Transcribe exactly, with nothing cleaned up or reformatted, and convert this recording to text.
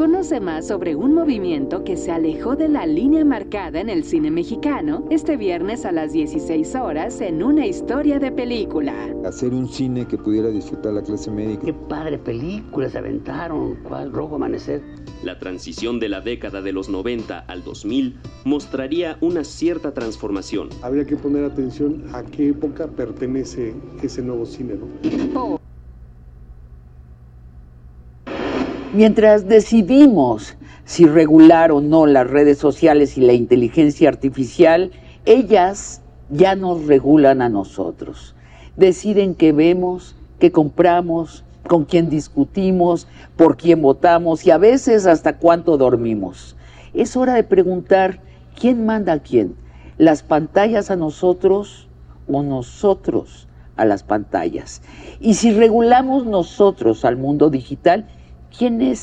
Conoce más sobre un movimiento que se alejó de la línea marcada en el cine mexicano este viernes a las dieciséis horas en Una Historia de Película. Hacer un cine que pudiera disfrutar la clase médica. Qué padre película se aventaron, ¿cuál? Rojo Amanecer. La transición de la década de los noventa al dos mil mostraría una cierta transformación. Habría que poner atención a qué época pertenece ese nuevo cine, ¿no? Oh. Mientras decidimos si regular o no las redes sociales y la inteligencia artificial, ellas ya nos regulan a nosotros. Deciden qué vemos, qué compramos, con quién discutimos, por quién votamos y a veces hasta cuánto dormimos. Es hora de preguntar quién manda a quién, las pantallas a nosotros o nosotros a las pantallas. Y si regulamos nosotros al mundo digital, ¿quién es